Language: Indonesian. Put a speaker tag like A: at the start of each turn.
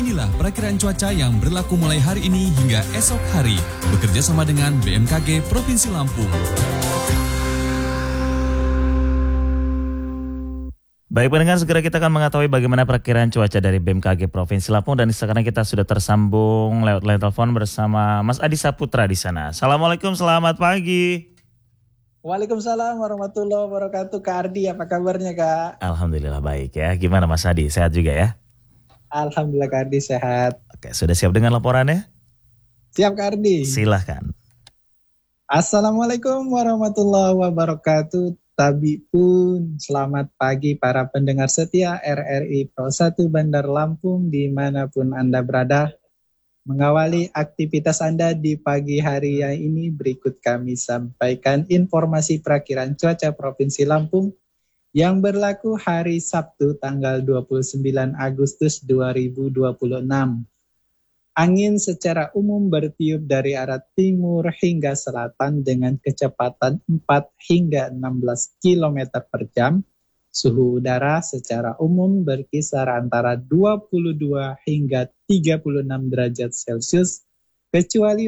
A: Inilah perakiraan cuaca yang berlaku mulai hari ini hingga esok hari, bekerja sama dengan BMKG Provinsi Lampung.
B: Baik pendengar, segera kita akan mengetahui bagaimana perakiraan cuaca dari BMKG Provinsi Lampung, dan sekarang kita sudah tersambung lewat line telepon bersama Mas Adi Saputra di sana. Assalamualaikum, selamat pagi.
C: Waalaikumsalam warahmatullahi wabarakatuh. Kak Ardi, apa kabarnya Kak?
B: Alhamdulillah baik ya. Gimana Mas Adi, sehat juga ya?
C: Alhamdulillah Kak Ardi sehat.
B: Oke, sudah siap dengan laporannya?
C: Siap Kak Ardi.
B: Silahkan.
C: Assalamualaikum warahmatullahi wabarakatuh. Tabi pun selamat pagi para pendengar setia RRI Pro 1 Bandar Lampung dimanapun Anda berada. Mengawali aktivitas Anda di pagi hari yang ini, berikut kami sampaikan informasi perakiraan cuaca Provinsi Lampung yang berlaku hari Sabtu tanggal 29 Agustus 2026. Angin secara umum bertiup dari arah timur hingga selatan dengan kecepatan 4 hingga 16 km per jam. Suhu udara secara umum berkisar antara 22 hingga 36 derajat Celcius, kecuali